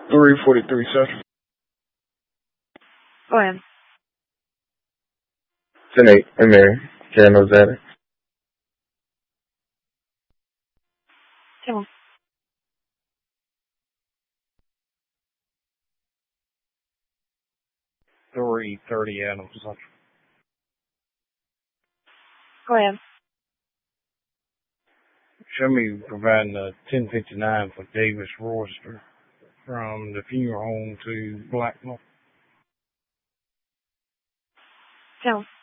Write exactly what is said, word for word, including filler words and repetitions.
three forty-three Central. Go ahead. ten eight. Hey, Mary. Jan Ozana. Come on. three thirty Adams Central. Go ahead. Show me providing a ten fifty-nine for Davis Royster from the funeral home to Blackmore. Come on.